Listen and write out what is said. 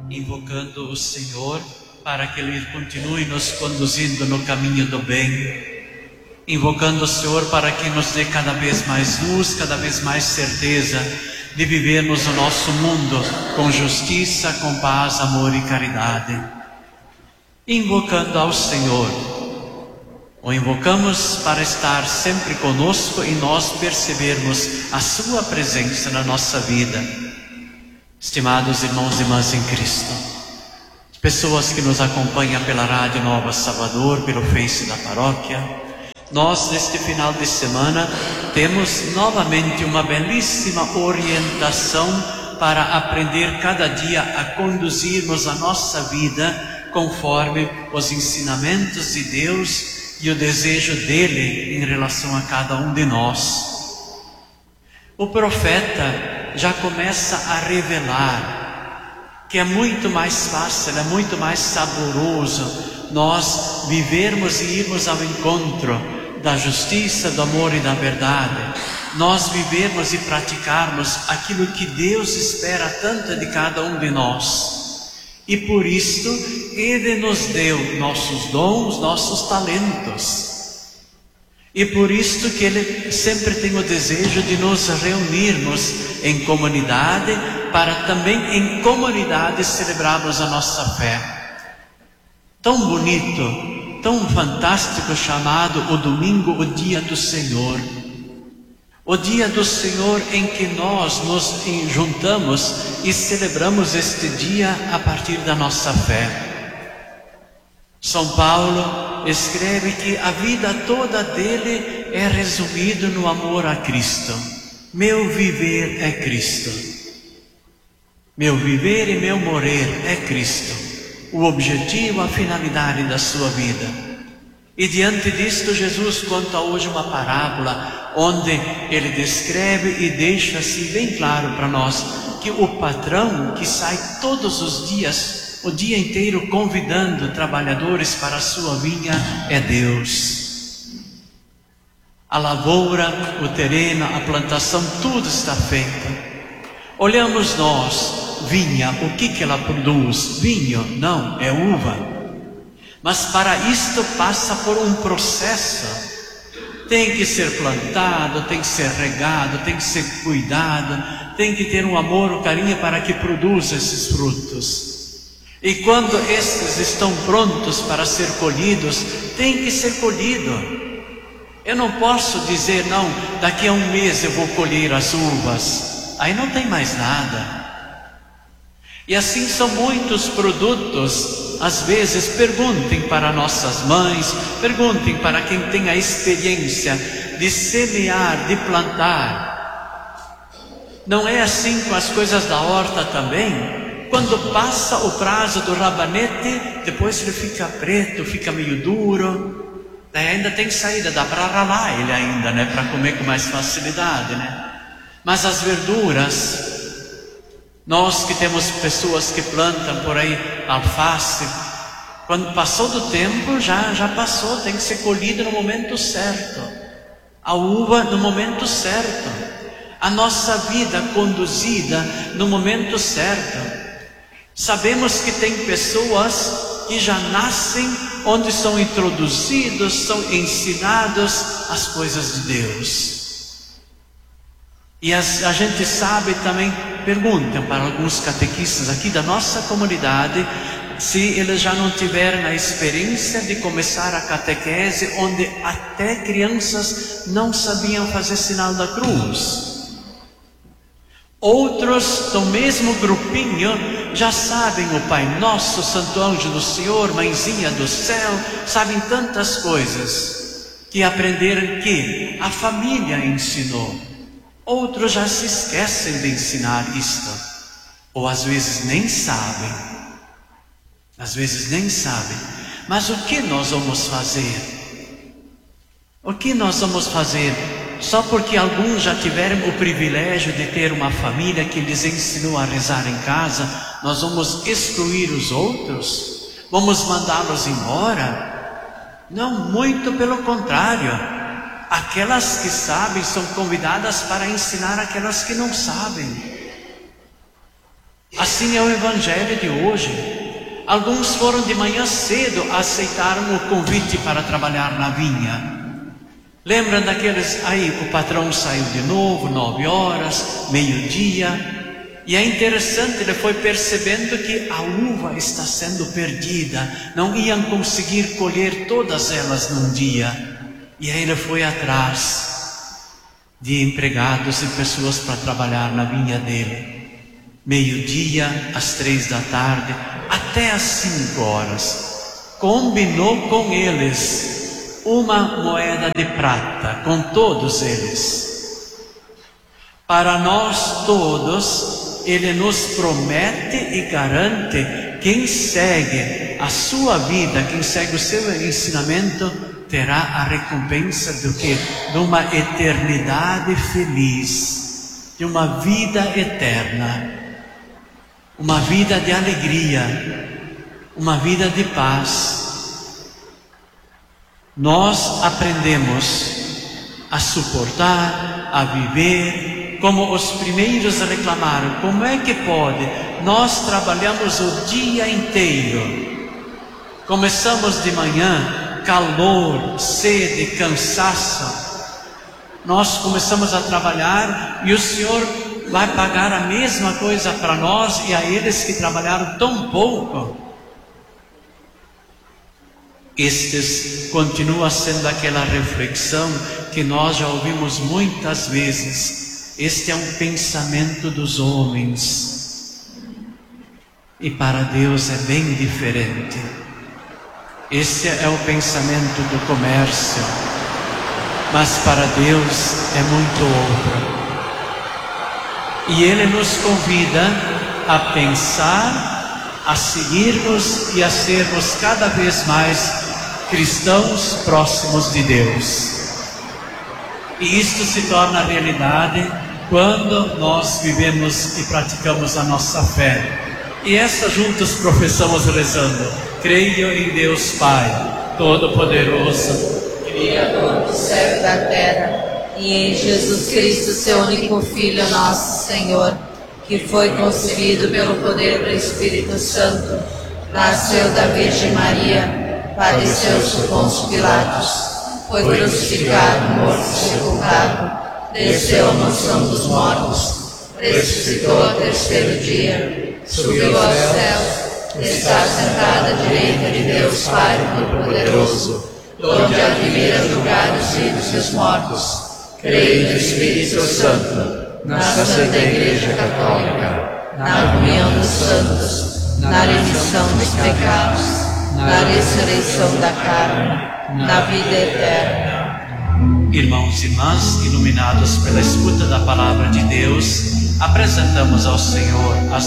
invocando o Senhor para que Ele continue nos conduzindo no caminho do bem, invocando o Senhor para que nos dê cada vez mais luz, cada vez mais certeza de vivermos o nosso mundo com justiça, com paz, amor e caridade. Invocando ao Senhor, o invocamos para estar sempre conosco e nós percebermos a Sua presença na nossa vida. Estimados irmãos e irmãs em Cristo, pessoas que nos acompanham pela Rádio Nova Salvador, pelo Face da Paróquia, nós neste final de semana temos novamente uma belíssima orientação para aprender cada dia a conduzirmos a nossa vida conforme os ensinamentos de Deus e o desejo dele em relação a cada um de nós. O profeta já começa a revelar que é muito mais fácil, é muito mais saboroso nós vivermos e irmos ao encontro da justiça, do amor e da verdade, nós vivermos e praticarmos aquilo que Deus espera tanto de cada um de nós. E por isto Ele nos deu nossos dons, nossos talentos. E por isto que Ele sempre tem o desejo de nos reunirmos em comunidade, para também em comunidade celebrarmos a nossa fé. Tão bonito, tão fantástico chamado o domingo, o dia do Senhor. O dia do Senhor em que nós nos juntamos e celebramos este dia a partir da nossa fé. São Paulo escreve que a vida toda dele é resumida no amor a Cristo. Meu viver é Cristo. Meu viver e meu morrer é Cristo. O objetivo, a finalidade da sua vida. E diante disto, Jesus conta hoje uma parábola onde ele descreve e deixa assim bem claro para nós que o patrão que sai todos os dias, o dia inteiro convidando trabalhadores para a sua vinha é Deus. A lavoura, o terreno, a plantação, tudo está feito. Olhamos nós, vinha, o que ela produz? Vinho? Não, é uva. Mas para isto passa por um processo. Tem que ser plantado, tem que ser regado, tem que ser cuidado, tem que ter um amor, um carinho para que produza esses frutos. E quando estes estão prontos para ser colhidos, tem que ser colhido. Eu não posso dizer, não, daqui a um mês eu vou colher as uvas. Aí não tem mais nada. E assim são muitos produtos. Às vezes perguntem para nossas mães, perguntem para quem tem a experiência de semear, de plantar. Não é assim com as coisas da horta também? Quando passa o prazo do rabanete, depois ele fica preto, fica meio duro. Daí ainda tem saída, dá para ralar ele ainda, né? Para comer com mais facilidade, né? Mas as verduras, nós que temos pessoas que plantam por aí alface, quando passou do tempo, já passou, tem que ser colhida no momento certo. A uva no momento certo. A nossa vida conduzida no momento certo. Sabemos que tem pessoas que já nascem onde são introduzidos, são ensinados as coisas de Deus. E a gente sabe também, perguntam para alguns catequistas aqui da nossa comunidade, se eles já não tiveram a experiência de começar a catequese, onde até crianças não sabiam fazer sinal da cruz. Outros do mesmo grupinho já sabem o Pai Nosso, Santo Anjo do Senhor, Mãezinha do Céu, sabem tantas coisas que aprenderam que a família ensinou. Outros já se esquecem de ensinar isto, ou às vezes nem sabem. Às vezes nem sabem. Mas o que nós vamos fazer? O que nós vamos fazer? Só porque alguns já tiveram o privilégio de ter uma família que lhes ensinou a rezar em casa, nós vamos excluir os outros? Vamos mandá-los embora? Não, muito pelo contrário. Aquelas que sabem são convidadas para ensinar aquelas que não sabem. Assim é o Evangelho de hoje. Alguns foram de manhã cedo, aceitaram o convite para trabalhar na vinha. Lembram daqueles aí, o patrão saiu de novo, 9 horas, meio-dia. E é interessante, ele foi percebendo que a uva está sendo perdida. Não iam conseguir colher todas elas num dia. E aí ele foi atrás de empregados e pessoas para trabalhar na vinha dele. Meio-dia, às 3 da tarde, até às 5 horas. Combinou com eles uma moeda de prata, com todos eles. Para nós todos, Ele nos promete e garante: quem segue a sua vida, quem segue o seu ensinamento, terá a recompensa do quê? De uma eternidade feliz, de uma vida eterna, uma vida de alegria, uma vida de paz. Nós aprendemos a suportar, a viver, como os primeiros reclamaram. Como é que pode? Nós trabalhamos o dia inteiro. Começamos de manhã, calor, sede, cansaço. Nós começamos a trabalhar e o Senhor vai pagar a mesma coisa para nós e a eles que trabalharam tão pouco. Estes continua sendo aquela reflexão que nós já ouvimos muitas vezes. Este é um pensamento dos homens, e para Deus é bem diferente. Este é o pensamento do comércio, mas para Deus é muito outro. E Ele nos convida a pensar, a seguirmos e a sermos cada vez mais cristãos próximos de Deus. E isto se torna realidade quando nós vivemos e praticamos a nossa fé. E essa juntos professamos rezando: creio em Deus Pai Todo-Poderoso, Criador do céu e da terra, e em Jesus Cristo, seu único Filho, nosso Senhor, que foi concebido pelo poder do Espírito Santo, nasceu da Virgem Maria, padeceu sob Pôncio Pilatos, foi crucificado, morto e sepultado, desceu à mansão dos mortos, ressuscitou ao terceiro dia, subiu aos céus, está sentado à direita de Deus Pai Todo-Poderoso, onde há de vir a julgar os vivos e os mortos. Creio no Espírito Santo, na Santa Igreja Católica, na comunhão dos santos, na remissão dos pecados, na ressurreição da carne, na vida eterna. Irmãos e irmãs, iluminados pela escuta da palavra de Deus, apresentamos ao Senhor as